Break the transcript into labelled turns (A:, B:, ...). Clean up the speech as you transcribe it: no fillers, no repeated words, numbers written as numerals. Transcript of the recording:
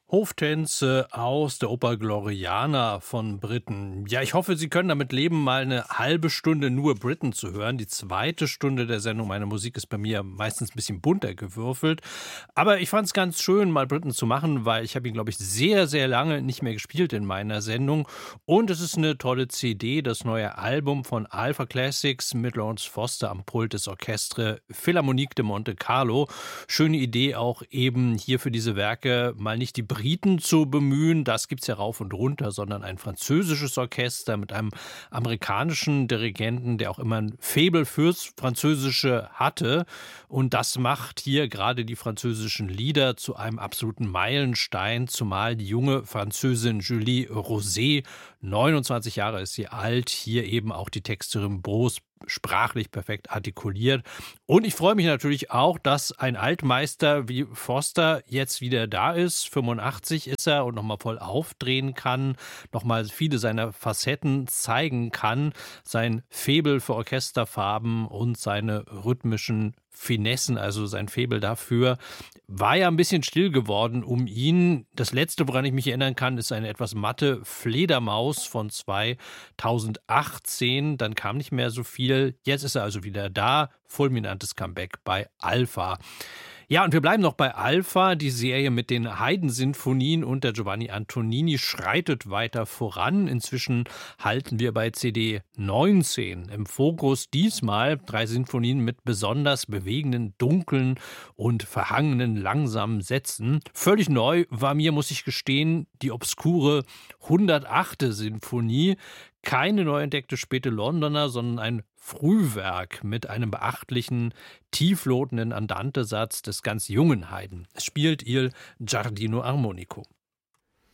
A: Hoftänze aus der Oper Gloriana von Britten. Ja, ich hoffe, Sie können damit leben, mal eine halbe Stunde nur Britten zu hören. Die zweite Stunde der Sendung Meine Musik ist bei mir meistens ein bisschen bunter gewürfelt. Aber ich fand es ganz schön, mal Britten zu machen, weil ich habe ihn, glaube ich, sehr, sehr lange nicht mehr gespielt in meiner Sendung. Und es ist eine tolle CD, das neue Album von Alpha Classics mit Lawrence Foster am Pult des Orchestre Philharmonique de Monte Carlo. Schöne Idee auch eben hier für diese Werke mal nicht die Briten zu bemühen, das gibt's ja rauf und runter, sondern ein französisches Orchester mit einem amerikanischen Dirigenten, der auch immer ein Faible fürs Französische hatte. Und das macht hier gerade die französischen Lieder zu einem absoluten Meilenstein, zumal die junge Französin Julie Rosé, 29 Jahre ist sie alt, hier eben auch die Texterin Bros sprachlich perfekt artikuliert. Und ich freue mich natürlich auch, dass ein Altmeister wie Foster jetzt wieder da ist. 85 ist er und nochmal voll aufdrehen kann, nochmal viele seiner Facetten zeigen kann, sein Faible für Orchesterfarben und seine rhythmischen Finessen, also sein Faible dafür, war ja ein bisschen still geworden um ihn. Das letzte, woran ich mich erinnern kann, ist eine etwas matte Fledermaus von 2018. Dann kam nicht mehr so viel. Jetzt ist er also wieder da. Fulminantes Comeback bei Alpha. Ja, und wir bleiben noch bei Alpha. Die Serie mit den Haydn-Sinfonien und der Giovanni Antonini schreitet weiter voran. Inzwischen halten wir bei CD 19 im Fokus diesmal 3 Sinfonien mit besonders bewegenden, dunklen und verhangenen, langsamen Sätzen. Völlig neu war mir, muss ich gestehen, die obskure 108. Sinfonie. Keine neu entdeckte späte Londoner, sondern ein Frühwerk mit einem beachtlichen, tieflotenden Andante-Satz des ganz jungen Haydn. Es spielt Il Giardino Armonico.